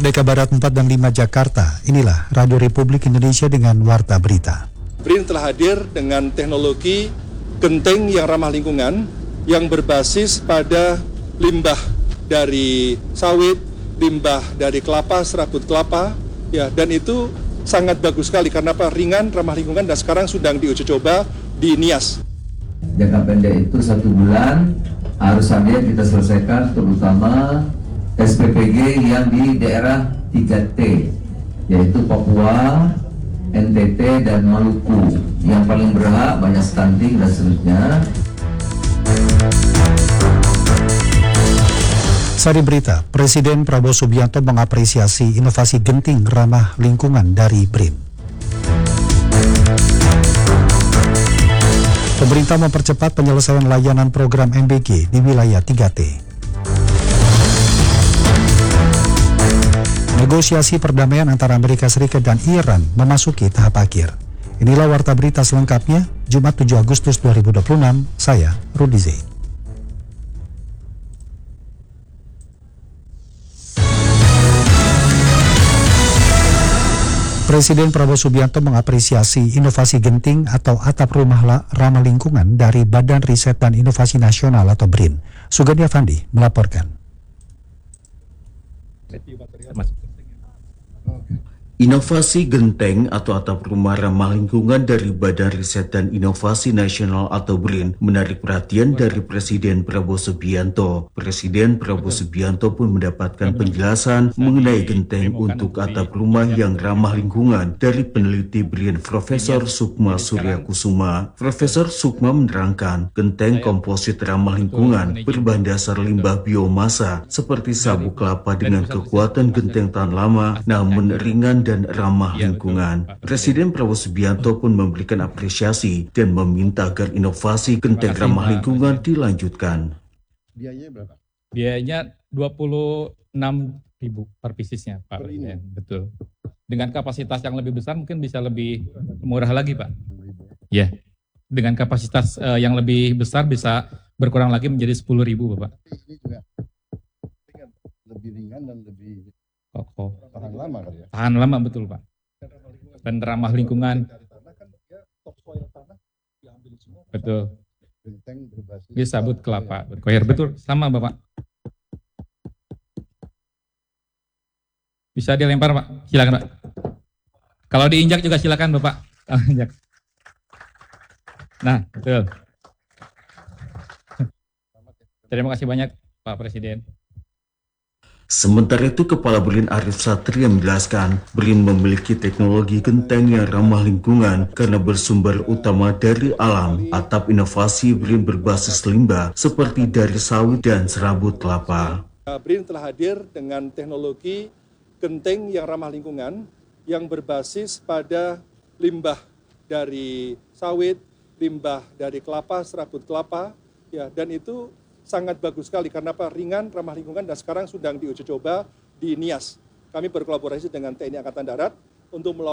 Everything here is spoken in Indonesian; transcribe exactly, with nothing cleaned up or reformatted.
Merdeka Barat empat dan lima Jakarta, inilah Radio Republik Indonesia dengan Warta Berita. BRIN telah hadir dengan teknologi genteng yang ramah lingkungan yang berbasis pada limbah dari sawit, limbah dari kelapa, serabut kelapa, ya, dan itu sangat bagus sekali karena apa? Ringan, ramah lingkungan, dan sekarang sedang diuji coba di Nias. Jangka pendek itu satu bulan harusannya kita selesaikan, terutama S P P G yang di daerah tiga T, yaitu Papua, N T T, dan Maluku. Yang paling berhak, banyak stunting dan seterusnya. Sari berita, Presiden Prabowo Subianto mengapresiasi inovasi genting ramah lingkungan dari BRIN. Pemerintah mempercepat penyelesaian layanan program M B G di wilayah tiga T. Negosiasi perdamaian antara Amerika Serikat dan Iran memasuki tahap akhir. Inilah Warta Berita selengkapnya, Jumat tujuh Agustus dua ribu dua puluh enam, saya Rudi Zain. Presiden Prabowo Subianto mengapresiasi inovasi genting atau atap rumah ramah lingkungan dari Badan Riset dan Inovasi Nasional atau BRIN. Sugandi Afandi melaporkan. Inovasi genteng atau atap rumah ramah lingkungan dari Badan Riset dan Inovasi Nasional atau BRIN menarik perhatian dari Presiden Prabowo Subianto. Presiden Prabowo Subianto pun mendapatkan penjelasan mengenai genteng untuk atap rumah yang ramah lingkungan dari peneliti BRIN Profesor Sukma Surya Kusuma. Profesor Sukma menerangkan, genteng komposit ramah lingkungan berbahan dasar limbah biomasa seperti sabuk kelapa dengan kekuatan genteng tahan lama namun ringan dan ramah lingkungan. Presiden Prabowo Subianto pun memberikan apresiasi dan meminta agar inovasi genteng ramah lingkungan dilanjutkan. Biayanya berapa? Biayanya dua puluh enam ribu per piecesnya, Pak Presiden. Betul. Dengan kapasitas yang lebih besar mungkin bisa lebih murah lagi, Pak. Ya. Dengan kapasitas uh, yang lebih besar bisa berkurang lagi menjadi sepuluh ribu, Bapak. Ini juga ringan, lebih ringan dan lebih kokoh. Tahan lama kali ya? Tahan lama, betul, Pak. Dan ramah lingkungan. Betul. Bisa sabut kelapa, berkoir, betul, sama Bapak. Bisa dilempar, Pak. Silakan, Pak. Kalau diinjak juga silakan, Bapak. Injak. Nah, betul. Terima kasih banyak, Pak Presiden. Sementara itu, Kepala BRIN Arief Satria menjelaskan, BRIN memiliki teknologi genteng yang ramah lingkungan karena bersumber utama dari alam. Atap inovasi BRIN berbasis limbah seperti dari sawit dan serabut kelapa. BRIN telah hadir dengan teknologi genteng yang ramah lingkungan yang berbasis pada limbah dari sawit, limbah dari kelapa, serabut kelapa, ya, dan itu sangat bagus sekali karena apa? Ringan, ramah lingkungan, dan sekarang sedang diuji coba di Nias. Kami berkolaborasi dengan T N I Angkatan Darat untuk melakukan